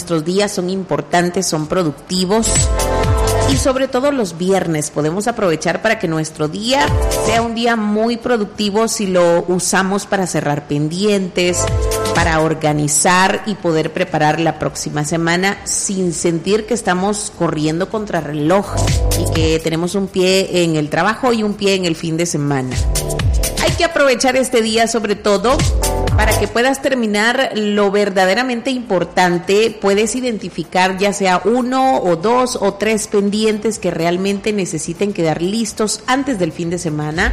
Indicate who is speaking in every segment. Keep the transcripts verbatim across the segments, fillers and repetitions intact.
Speaker 1: nuestros días son importantes, son productivos. Y sobre todo los viernes podemos aprovechar para que nuestro día sea un día muy productivo si lo usamos para cerrar pendientes, para organizar y poder preparar la próxima semana sin sentir que estamos corriendo contra reloj y que tenemos un pie en el trabajo y un pie en el fin de semana. Hay que aprovechar este día sobre todo para que puedas terminar lo verdaderamente importante. Puedes identificar ya sea uno o dos o tres pendientes que realmente necesiten quedar listos antes del fin de semana.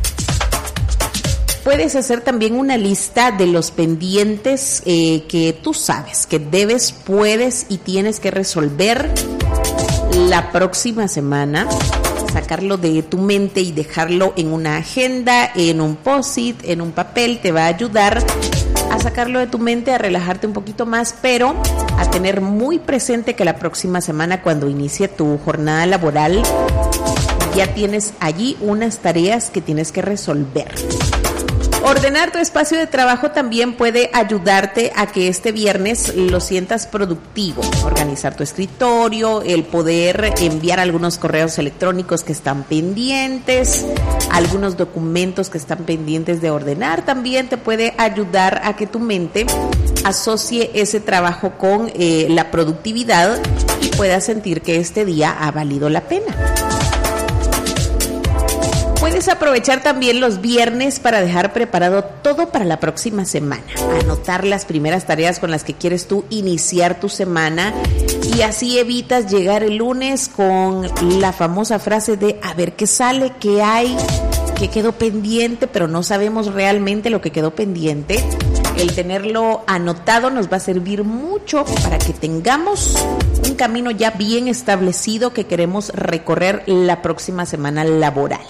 Speaker 1: Puedes hacer también una lista de los pendientes eh, que tú sabes que debes, puedes y tienes que resolver la próxima semana. Sacarlo de tu mente y dejarlo en una agenda, en un post-it, en un papel, te va a ayudar a sacarlo de tu mente, a relajarte un poquito más, pero a tener muy presente que la próxima semana, cuando inicie tu jornada laboral, ya tienes allí unas tareas que tienes que resolver. Ordenar tu espacio de trabajo también puede ayudarte a que este viernes lo sientas productivo. Organizar tu escritorio, el poder enviar algunos correos electrónicos que están pendientes, algunos documentos que están pendientes de ordenar, también te puede ayudar a que tu mente asocie ese trabajo con eh, la productividad y puedas sentir que este día ha valido la pena. Puedes aprovechar también los viernes para dejar preparado todo para la próxima semana. Anotar las primeras tareas con las que quieres tú iniciar tu semana y así evitas llegar el lunes con la famosa frase de a ver qué sale, qué hay, qué quedó pendiente, pero no sabemos realmente lo que quedó pendiente. El tenerlo anotado nos va a servir mucho para que tengamos un camino ya bien establecido que queremos recorrer la próxima semana laboral.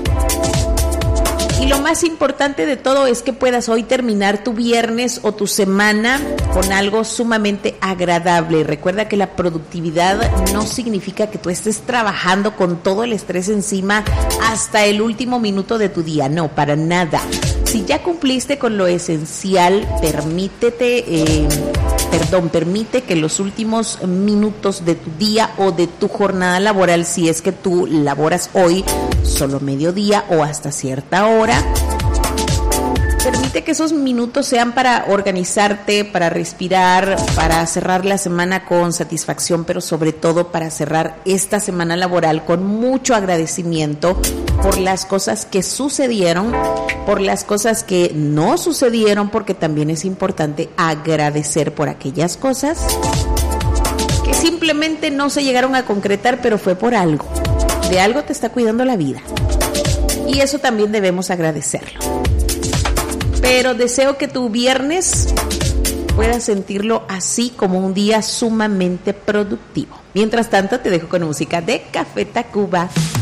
Speaker 1: Y lo más importante de todo es que puedas hoy terminar tu viernes o tu semana con algo sumamente agradable. Recuerda que la productividad no significa que tú estés trabajando con todo el estrés encima hasta el último minuto de tu día. No, para nada. Si ya cumpliste con lo esencial, permítete, eh, perdón, permite que los últimos minutos de tu día o de tu jornada laboral, si es que tú laboras hoy solo mediodía o hasta cierta hora, permite que esos minutos sean para organizarte, para respirar, para cerrar la semana con satisfacción, pero sobre todo para cerrar esta semana laboral con mucho agradecimiento por las cosas que sucedieron, por las cosas que no sucedieron, porque también es importante agradecer por aquellas cosas que simplemente no se llegaron a concretar, pero fue por algo. De algo te está cuidando la vida. Y eso también debemos agradecerlo. Pero deseo que tu viernes puedas sentirlo así como un día sumamente productivo. Mientras tanto, te dejo con música de Café Tacuba.